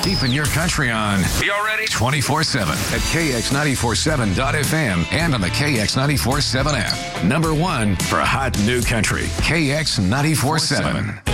Keeping your country on. Y'all ready? 24/7 at KX947.FM and on the KX947 app. Number one for hot new country. KX947.